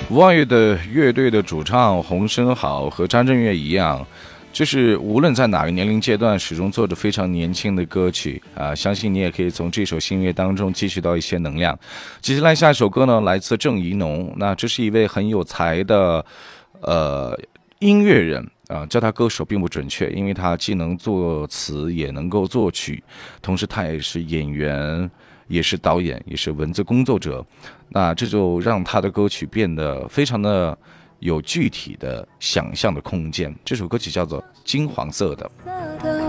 无二乐的乐队的主唱洪生豪和张震岳一样，就是无论在哪个年龄阶段，始终做着非常年轻的歌曲啊！相信你也可以从这首新乐当中汲取到一些能量。接下来下一首歌呢，来自郑怡农，那这是一位很有才的音乐人啊，叫他歌手并不准确，因为他既能作词也能够作曲，同时他也是演员，也是导演，也是文字工作者。那这就让他的歌曲变得非常的有具体的想象的空间。这首歌曲叫做《金黄色的》。